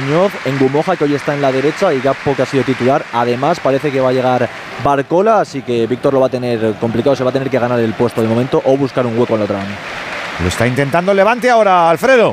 Muñoz, Ngumoja, que hoy está en la derecha, y Gakpo, que ha sido titular. Además, parece que va a llegar Barcola, así que Víctor lo va a tener complicado, se va a tener que ganar el puesto de momento o buscar un hueco en la otra banda. Lo está intentando el Levante ahora, Alfredo.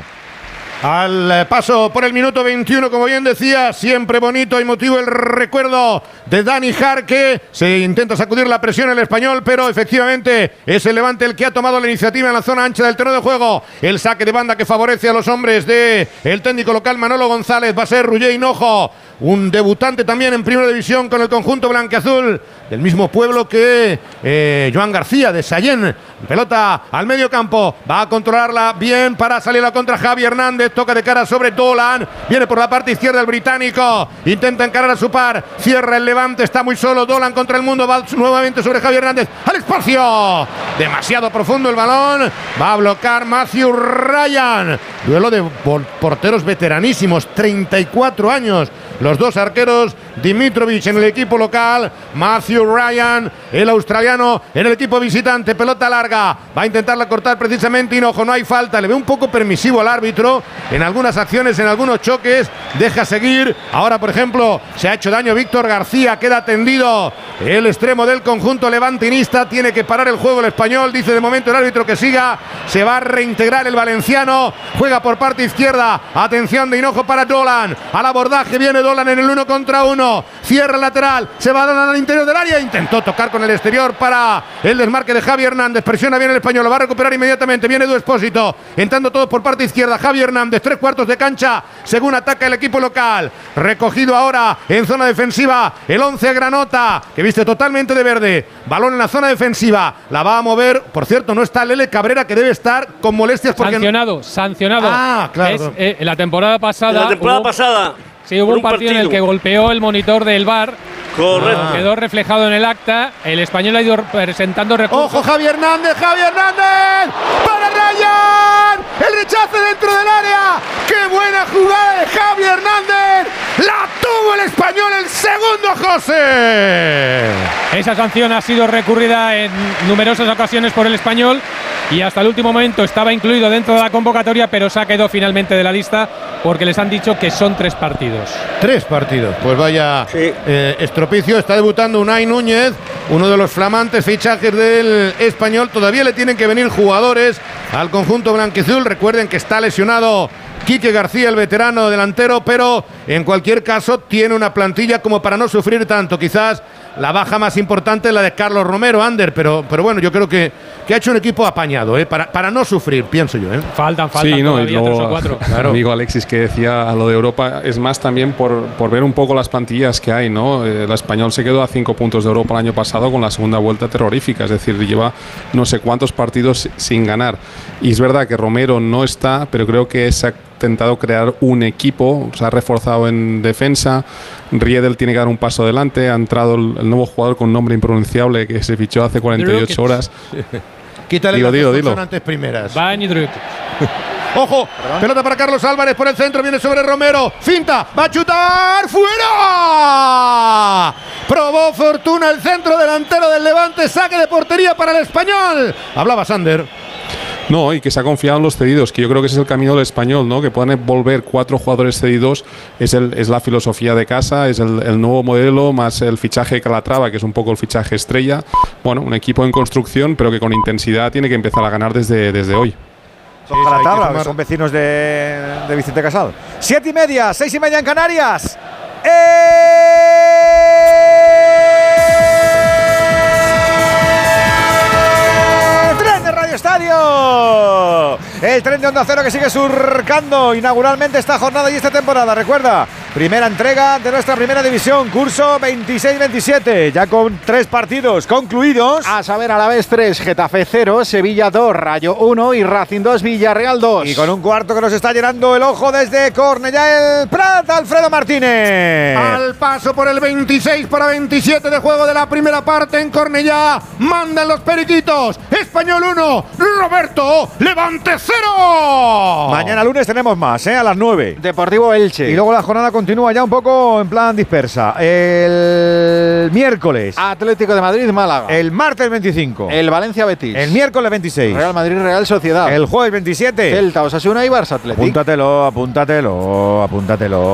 Al paso por el minuto 21, como bien decía, siempre bonito y emotivo el recuerdo de Dani Jarque. Se intenta sacudir la presión el español, pero efectivamente es el Levante el que ha tomado la iniciativa en la zona ancha del terreno de juego. El saque de banda que favorece a los hombres del técnico local Manolo González. Va a ser Ruller Hinojo, un debutante también en primera división con el conjunto blanquiazul, del mismo pueblo que Joan García de Sallén. Pelota al medio campo, va a controlarla bien para salir a la contra Javi Hernández, toca de cara sobre Dolan, viene por la parte izquierda el británico, intenta encarar a su par, cierra el Levante, está muy solo Dolan contra el mundo, va nuevamente sobre Javi Hernández, al espacio, demasiado profundo el balón, va a bloquear Matthew Ryan, duelo de porteros veteranísimos, 34 años, los dos arqueros, Dimitrovic en el equipo local, Matthew Ryan, el australiano, en el equipo visitante. Pelota larga, va a intentarla cortar precisamente Hinojo, no hay falta, le ve un poco permisivo al árbitro en algunas acciones, en algunos choques, deja seguir. Ahora, por ejemplo, se ha hecho daño Víctor García, queda tendido el extremo del conjunto levantinista, tiene que parar el juego el español, dice de momento el árbitro que siga, se va a reintegrar el valenciano, juega por parte izquierda, atención de Hinojo para Dolan, al abordaje viene Dolan en el 1 contra 1, cierra el lateral, se va Dolan al interior del área, intentó tocar con el exterior para el desmarque de Javi Hernández, presiona bien el español, lo va a recuperar inmediatamente, viene Edu Expósito, entrando todos por parte izquierda, Javi Hernández, 3/4 de cancha, según ataca el equipo local, recogido ahora en zona defensiva, el 11 Granota, que viste totalmente de verde, balón en la zona defensiva, la va a mover, por cierto no está Lele Cabrera, que debe estar con molestias porque… Sancionado. Ah, claro. En la temporada pasada… En la temporada pasada… Sí, hubo un partido en el que golpeó el monitor del VAR. Correcto. Quedó reflejado en el acta. El español ha ido presentando recursos. ¡Ojo, Javi Hernández! ¡Para Ryan! ¡El rechace dentro del área! ¡Qué buena jugada de Javi Hernández! ¡La tuvo el español, el segundo José! Esa sanción ha sido recurrida en numerosas ocasiones por el español y hasta el último momento estaba incluido dentro de la convocatoria, pero se ha quedado finalmente de la lista porque les han dicho que son 3 partidos. 3 partidos. Pues vaya sí. Estropicio. Está debutando Unai Núñez, uno de los flamantes fichajes del español. Todavía le tienen que venir jugadores al conjunto blanquiazul. Recuerden que está lesionado Quique García, el veterano delantero, pero en cualquier caso tiene una plantilla como para no sufrir tanto. Quizás la baja más importante es la de Carlos Romero, Ander, pero bueno, yo creo que ha hecho un equipo apañado, para no sufrir, pienso yo. Faltan sí, no, todavía 3 o 4. Claro. Amigo Alexis, que decía lo de Europa, es más también por ver un poco las plantillas que hay, ¿no? El español se quedó a 5 puntos de Europa el año pasado con la segunda vuelta terrorífica, es decir, lleva no sé cuántos partidos sin ganar. Y es verdad que Romero no está, pero creo que se ha intentado crear un equipo, se ha reforzado en defensa. Riedel tiene que dar un paso adelante, ha entrado el nuevo jugador con nombre impronunciable que se fichó hace 48 horas. Quítale las consonantes primeras. Ojo, pelota para Carlos Álvarez por el centro, viene sobre Romero, finta, va a chutar, ¡fuera! Probó fortuna el centro delantero del Levante, saque de portería para el español. Hablaba Sander. No, y que se ha confiado en los cedidos, que yo creo que ese es el camino del español, ¿no? Que puedan volver 4 jugadores cedidos, es la filosofía de casa, es el nuevo modelo, más el fichaje de Calatrava, que es un poco el fichaje estrella. Bueno, un equipo en construcción, pero que con intensidad tiene que empezar a ganar desde hoy. Son Calatrava, que son vecinos de Vicente Casal. 7:30, 6:30 en Canarias. Estadio, el tren de Onda Cero que sigue surcando inauguralmente esta jornada y esta temporada. Recuerda, primera entrega de nuestra primera división, curso 26-27, ya con 3 partidos concluidos. A saber, Alavés 3, Getafe 0, Sevilla 2, Rayo 1 y Racing 2, Villarreal 2. Y con un cuarto que nos está llenando el ojo desde Cornellá el Prat, Alfredo Martínez. Al paso por el 26 para 27 de juego de la primera parte en Cornellá, mandan los periquitos. Español 1, Roberto, Levante 0. Mañana lunes tenemos más, a las 9. Deportivo Elche. Y luego la jornada continúa ya un poco en plan dispersa. El miércoles Atlético de Madrid, Málaga. El martes 25. El Valencia Betis. El miércoles 26. Real Madrid, Real Sociedad. El jueves 27. Celta, Osasuna y Barça Athletic. Apúntatelo.